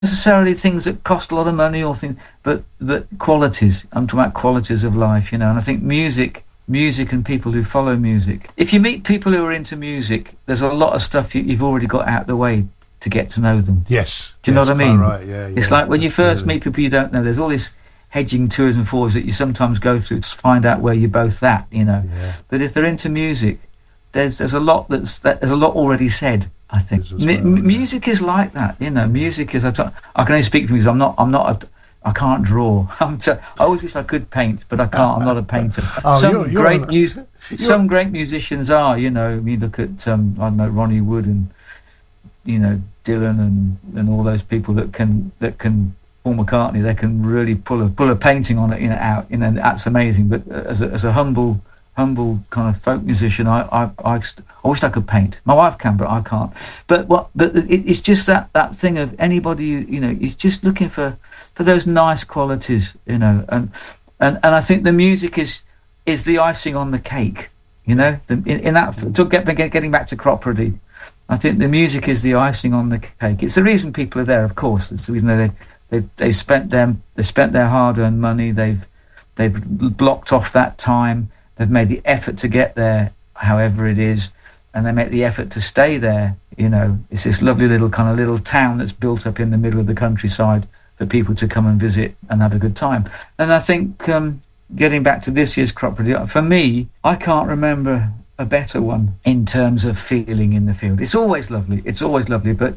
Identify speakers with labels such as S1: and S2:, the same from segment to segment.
S1: necessarily things that cost a lot of money or things, but qualities. I'm talking about qualities of life, And I think music and people who follow music. If you meet people who are into music, there's a lot of stuff you've already got out of the way to get to know them.
S2: Yes.
S1: Do you know what I mean?
S2: Right, yeah.
S1: It's like when you first meet people you don't know, there's all this hedging tours and fours that you sometimes go through to find out where you're both at,
S2: Yeah.
S1: But if they're into music, there's a lot there's a lot already said, I think. Music is like that, Music is. I can only speak for music. I can't draw. I always wish I could paint, but I can't. I'm not a painter. Some great musicians are. You look at I don't know, Ronnie Wood and Dylan and all those people that can Paul McCartney. They can really pull a painting on it out. That's amazing. But as a humble kind of folk musician, I wish I could paint. My wife can, but I can't. But it's just that thing of anybody, is just looking for those nice qualities, and I think the music is the icing on the cake, in that. Getting back to Cropredy, I think the music is the icing on the cake. It's the reason people are there, of course. It's the reason they spent their hard-earned money. They've blocked off that time. They've made the effort to get there, however it is, and they make the effort to stay there. It's this lovely little town that's built up in the middle of the countryside for people to come and visit and have a good time. And I think getting back to this year's Cropredy, for me, I can't remember a better one in terms of feeling in the field. It's always lovely, but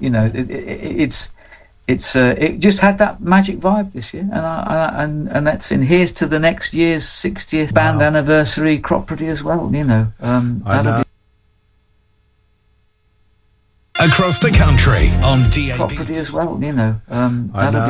S1: it just had that magic vibe this year, and that's in. Here's to the next year's 60th band anniversary Cropredy as well.
S2: I know.
S3: Across the country on DAB.
S1: Cropredy as well.
S2: I know.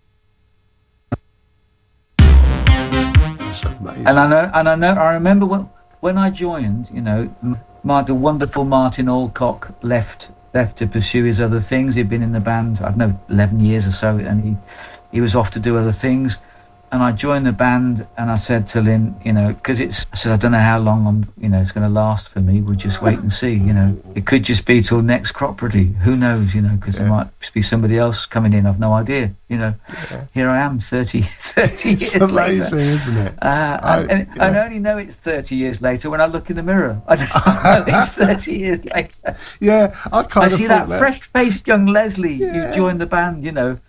S2: That's amazing.
S1: And I know. I remember when I joined. The wonderful Martin Alcock left to pursue his other things. He'd been in the band, I don't know, 11 years or so, and he was off to do other things. And I joined the band, and I said to Lynn, because I said, I don't know how long it's going to last for me. We'll just wait and see, It could just be till next Cropredy. Who knows, because there might be somebody else coming in. I've no idea, Here I am, 30 years
S2: it's
S1: later.
S2: Amazing, isn't it?
S1: I only know it's 30 years later when I look in the mirror. I don't know it's 30 years later.
S2: Yeah, I
S1: see that fresh-faced young Leslie who joined the band,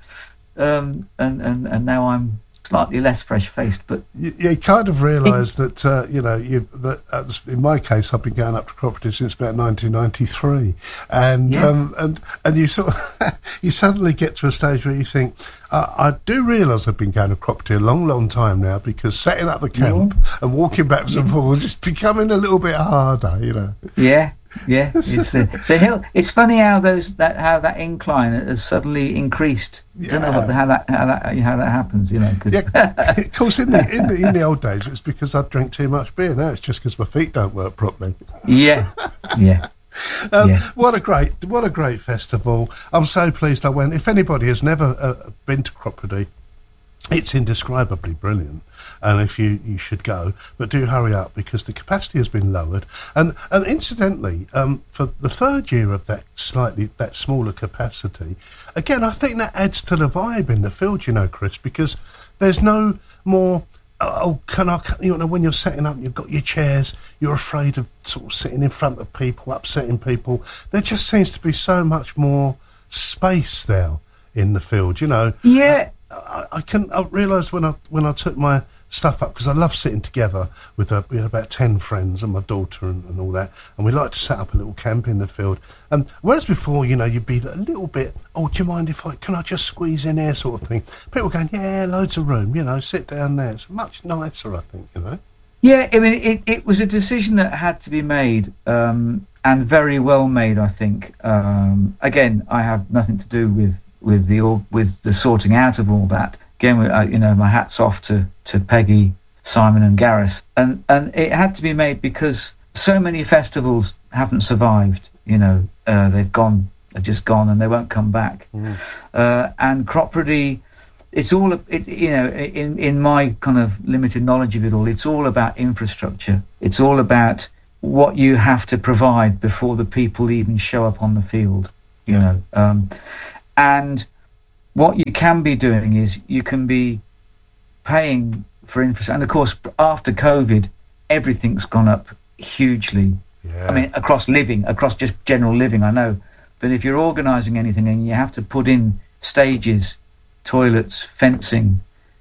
S1: and now I'm slightly less fresh-faced, but
S2: you kind of realise that in my case, I've been going up to Cropredy since about 1993, and you sort of you suddenly get to a stage where you think, I do realise I've been going to Cropredy a long, long time now, because setting up the camp and walking backwards and forwards is becoming a little bit harder,
S1: Yeah, it's the hill. It's funny how that incline has suddenly increased. I don't know how that happens.
S2: Of course, in the old days, it's because I drank too much beer. Now it's just because my feet don't work properly.
S1: Yeah.
S2: What a great festival! I'm so pleased I went. If anybody has never been to Cropredy, it's indescribably brilliant, and if you should go, but do hurry up because the capacity has been lowered. And incidentally, for the third year of that smaller capacity, again, I think that adds to the vibe in the field, Chris, because there's no more. When you're setting up, you've got your chairs, you're afraid of sort of sitting in front of people, upsetting people. There just seems to be so much more space there in the field,
S1: Yeah.
S2: I realised when I took my stuff up, because I love sitting together we had about 10 friends and my daughter and all that, and we like to set up a little camp in the field. Whereas before, you'd be a little bit, do you mind can I just squeeze in here, sort of thing. People going, yeah, loads of room, sit down there. It's much nicer, I think,
S1: Yeah, I mean, it was a decision that had to be made, and very well made, I think. Again, I have nothing to do with the sorting out of all that. Again, my hat's off to Peggy, Simon and Gareth. And it had to be made because so many festivals haven't survived. They've just gone and they won't come back. And Cropredy, it's all, in my kind of limited knowledge of it all, it's all about infrastructure. It's all about what you have to provide before the people even show up on the field, And what you can be doing is you can be paying for infrastructure. And of course, after COVID, everything's gone up hugely.
S2: Yeah.
S1: I mean, across just general living, I know. But if you're organising anything and you have to put in stages, toilets, fencing,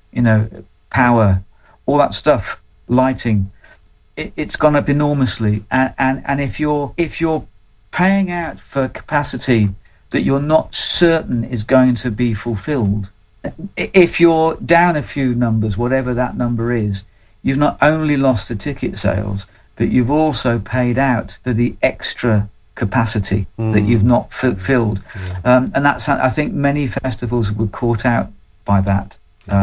S1: power, all that stuff, lighting, it's gone up enormously. And if you're paying out for capacity that you're not certain is going to be fulfilled, if you're down a few numbers, whatever that number is, you've not only lost the ticket sales, but you've also paid out for the extra capacity that you've not filled. Yeah. And that's, I think many festivals were caught out by that.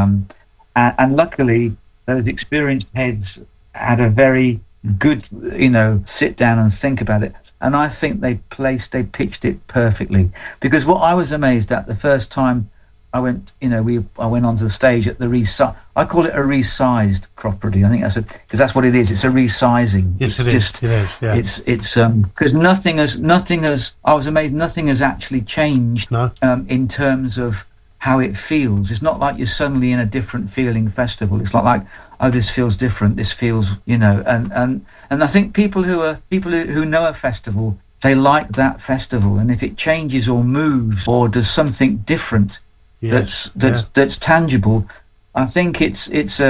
S1: And luckily, those experienced heads had a very good, sit down and think about it. And I think they pitched it perfectly. Because what I was amazed at the first time I went, I went onto the stage at the I call it a resized Cropredy. I think because that's what it is. It's a resizing.
S2: Yes,
S1: it is. Yeah. It's because nothing has. I was amazed. Nothing has actually changed.
S2: No.
S1: In terms of how it feels. It's not like you're suddenly in a different feeling festival. It's not like, oh, this feels different. This feels, and I think people who know a festival, they like that festival. And if it changes or moves or does something different, that's tangible, I think it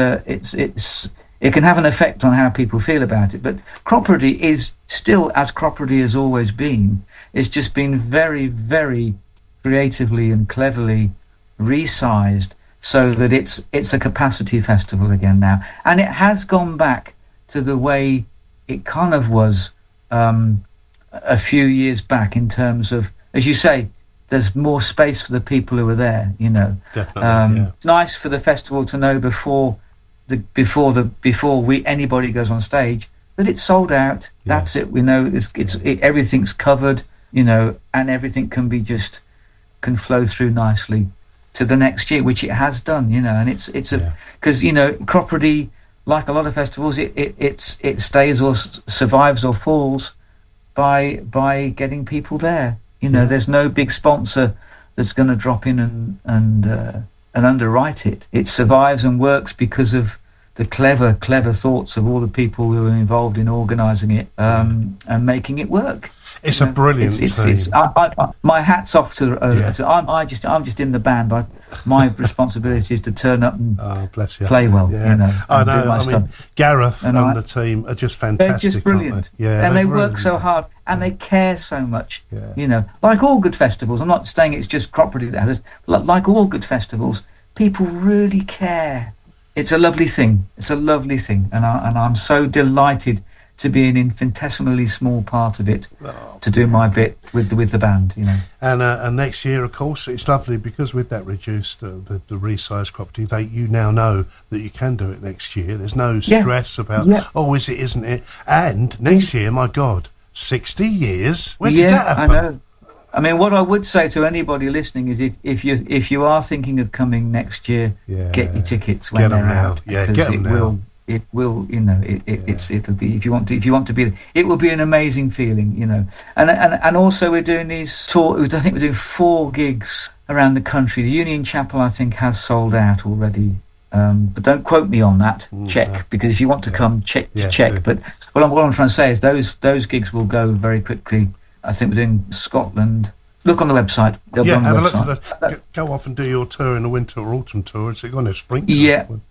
S1: can have an effect on how people feel about it. But Cropredy is still, as Cropredy has always been, it's just been very, very creatively and cleverly resized so that it's a capacity festival again now. And it has gone back to the way it kind of was a few years back, in terms of, as you say, there's more space for the people who are there,
S2: Definitely,
S1: It's nice for the festival to know before anybody goes on stage that it's sold out. Yeah. That's it. We know everything's covered, and everything can flow through nicely to the next year, which it has done, and it's because Cropredy, like a lot of festivals, it stays or survives or falls by getting people there. There's no big sponsor that's going to drop in and underwrite it. It survives and works because of the clever thoughts of all the people who are involved in organising it and making it work.
S2: It's a brilliant thing.
S1: My hat's off to I'm just in the band. My responsibility is to turn up and play well.
S2: Yeah. I know. I mean, Gareth and the team are just fantastic.
S1: They're just brilliant.
S2: Aren't they? Yeah,
S1: and they work so hard, and they care so much. Yeah. Like all good festivals. I'm not saying it's just Cropredy that has it. Like all good festivals, people really care. It's a lovely thing. And I'm so delighted to be an infinitesimally small part of it, to do my bit with the band,
S2: And next year, of course, it's lovely because with that reduced, the resized Cropredy, you now know that you can do it next year. There's no stress about, is it, isn't it? And next year, my God, 60 years? When did that happen?
S1: I know. I mean, what I would say to anybody listening is if you are thinking of coming next year, get your tickets when they're out.
S2: Yeah, get them now.
S1: It will, it'll be, if you want to be, it will be an amazing feeling, and also we're doing these tours. I think we're doing 4 gigs around the country. The Union Chapel, I think, has sold out already, but don't quote me on that. Check, because if you want to come, check. But what I'm trying to say is those gigs will go very quickly. I think we're doing Scotland. Look on the website. They'll be on the
S2: have
S1: website.
S2: a look at that. Go off and do your tour in the winter or autumn tour. Is it going to spring tour?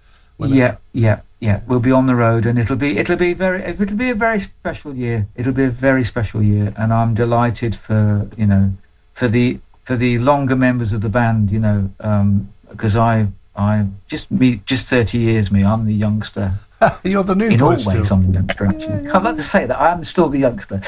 S1: Yeah. We'll be on the road, and it'll be a very special year. It'll be a very special year, and I'm delighted for the longer members of the band, because I just 30 years. I'm the youngster.
S2: You're the new
S1: in
S2: boy
S1: all ways.
S2: still.
S1: I'm the youngster, actually. I'd like to say that I am still the youngster,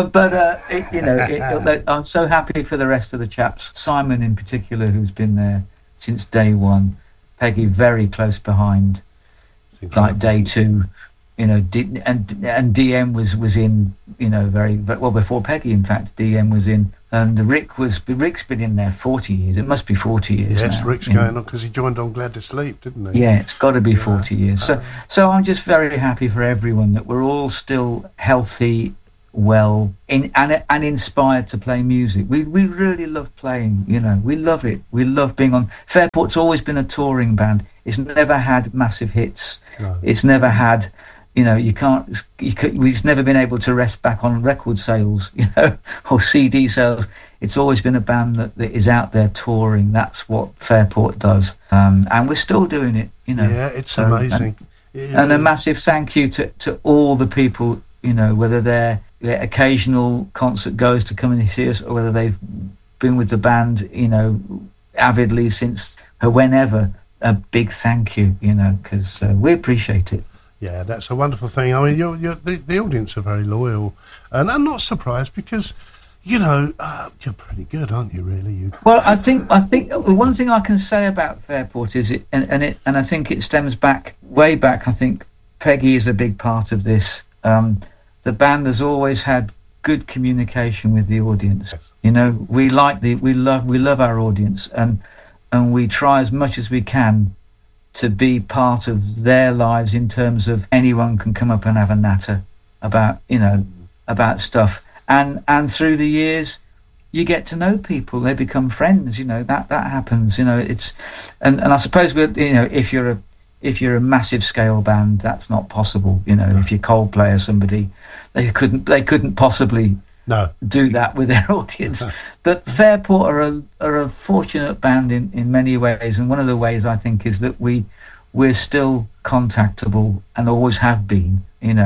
S1: I'm so happy for the rest of the chaps. Simon, in particular, who's been there since day one. Peggy, very close behind, like day 2. And DM was in, very well before Peggy. In fact, DM was in, and Rick's been in there 40 years. It must be 40 years.
S2: Yes,
S1: now,
S2: Rick's going on because he joined on Glad to Sleep, didn't he?
S1: Yeah, it's got to be 40 years. So I'm just very happy for everyone that we're all still healthy, well and inspired to play music. We really love playing, we love it. We love being on. Fairport's always been a touring band. It's never had massive hits.
S2: No.
S1: It's never had, we've never been able to rest back on record sales, or CD sales. It's always been a band that is out there touring. That's what Fairport does. And we're still doing it,
S2: Yeah, it's amazing.
S1: And a massive thank you to all the people, whether their occasional concert goes to come and see us, or whether they've been with the band, avidly since whenever. A big thank you, because we appreciate it.
S2: Yeah, that's a wonderful thing. I mean, the audience are very loyal, and I'm not surprised because, you're pretty good, aren't you? Really,
S1: Well, I think the one thing I can say about Fairport is and I think it stems way back. I think Peggy is a big part of this. The band has always had good communication with the audience.
S2: Yes.
S1: We love our audience, and we try as much as we can to be part of their lives in terms of anyone can come up and have a natter about stuff. And through the years, you get to know people. They become friends. That happens. It's and I suppose if you're a massive scale band, that's not possible. If you're Coldplay or somebody, they couldn't possibly do that with their audience. But Fairport are a fortunate band in many ways, and one of the ways I think is that we're still contactable and always have been.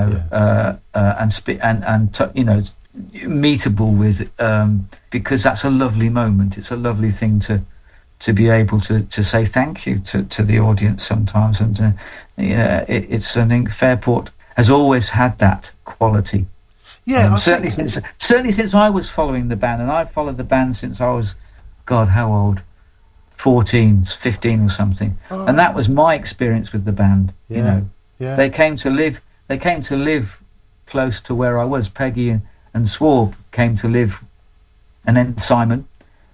S1: Meetable with, because that's a lovely moment. It's a lovely thing to be able to say thank you to the audience sometimes, and it's I think Fairport has always had that quality.
S2: Yeah,
S1: certainly since I was following the band, and I've followed the band since I was, God, how old? 14, 15 or something. Oh. And that was my experience with the band.
S2: Yeah.
S1: They came to live close to where I was. Peggy and Swarb came to live, and then Simon,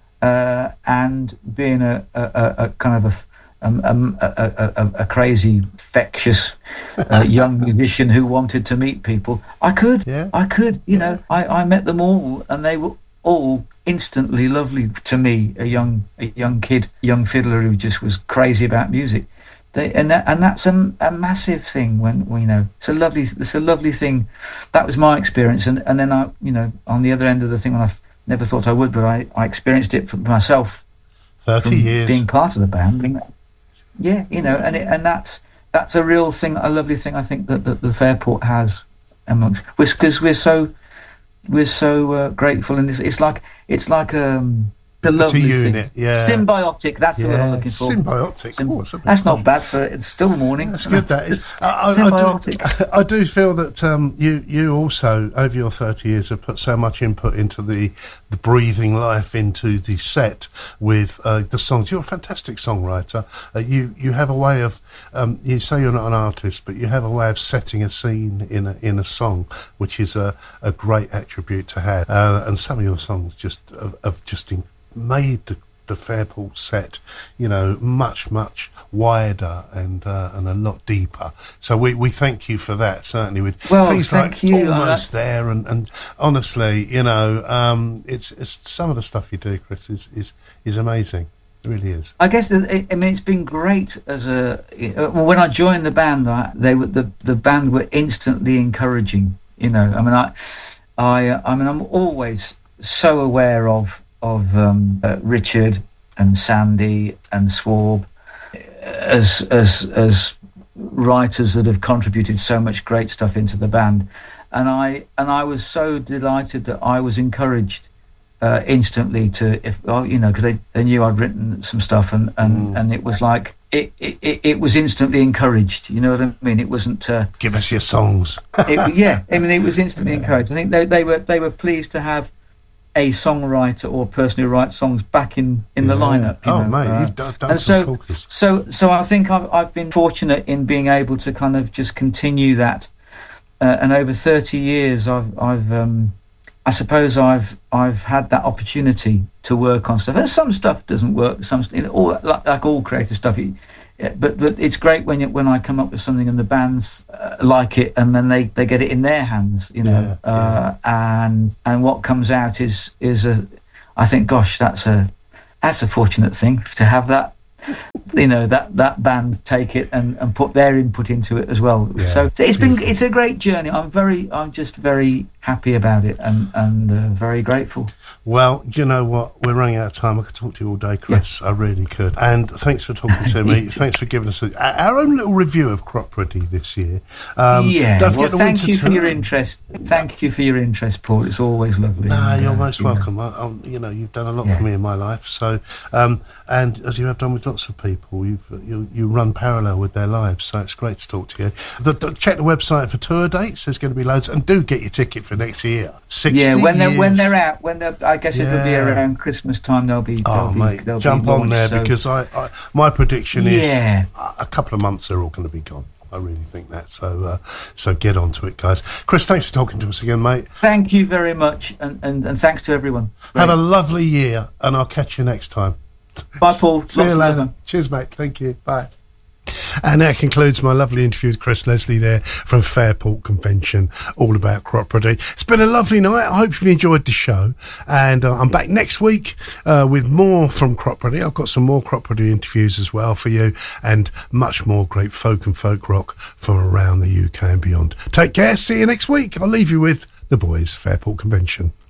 S1: and being a kind of a crazy, infectious young musician who wanted to meet people. I could. I met them all, and they were all instantly lovely to me. A young kid, young fiddler who just was crazy about music. That's a massive thing when it's a lovely thing. That was my experience, and then I on the other end of the thing, when I never thought I would, but I experienced it for myself.
S2: 30 years
S1: being part of the band. And that's a real thing, a lovely thing. I think that the Fairport has amongst, because we're so grateful, and it's like the lovely
S2: it's a unit,
S1: thing. Symbiotic. That's the word I'm looking for.
S2: Symbiotic.
S1: That's not bad for it's still morning.
S2: That's good. That is.
S1: Symbiotic.
S2: I do feel that you also over your 30 years have put so much input into the breathing life into the set with the songs. You're a fantastic songwriter. You have a way of you say you're not an artist, but you have a way of setting a scene in a song, which is a great attribute to have. And some of your songs have just made the Fairport set, much wider and a lot deeper. So we thank you for that, certainly, with things like Almost There, and honestly, it's some of the stuff you do, Chris, is amazing. It really is.
S1: I guess it's been great as when I joined the band. The band were instantly encouraging. I'm always so aware of Richard and Sandy and Swarb as writers that have contributed so much great stuff into the band, and I was so delighted that I was encouraged instantly because they knew I'd written some stuff, and it was like it was instantly encouraged. You know what I mean? It wasn't
S2: give us your songs.
S1: It was instantly encouraged. I think they were pleased to have a songwriter or person who writes songs back in the lineup.
S2: You've done some corkers.
S1: So I think I've been fortunate in being able to kind of just continue that, and over 30 years I suppose I've had that opportunity to work on stuff. And some stuff doesn't work. Like all creative stuff, but it's great when I come up with something and the bands like it, and then they get it in their hands, and what comes out is I think, gosh, that's a fortunate thing to have that. That band take it and put their input into it as well. So it's a great journey. I'm just very happy about it and very grateful.
S2: Well, do you know what? We're running out of time. I could talk to you all day, Chris. Yeah. I really could. And thanks for talking to me. Thanks for giving us our own little review of Cropredy this year.
S1: Thank you for your interest. Thank you for your interest, Paul. It's always lovely.
S2: No, you're most welcome. You've done a lot for me in my life. So, and as you have done with lots of people, you run parallel with their lives. So it's great to talk to you. Check the website for tour dates. There's going to be loads, and do get your ticket for next year. 60
S1: when they're out, I guess it'll be around Christmas time. They'll be
S2: jump on there, because my prediction is a couple of months they're all going to be gone. I really think that. So get on to it, guys. Chris, thanks for talking to us again, mate.
S1: Thank you very much, and thanks to everyone.
S2: Have a lovely year, and I'll catch you next time.
S1: Bye, Paul.
S2: See you later. Cheers, mate. Thank you. Bye. And that concludes my lovely interview with Chris Leslie there from Fairport Convention, all about Cropredy. It's been a lovely night. I hope you've enjoyed the show. And I'm back next week with more from Cropredy. I've got some more Cropredy interviews as well for you, and much more great folk and folk rock from around the UK and beyond. Take care. See you next week. I'll leave you with the boys, Fairport Convention.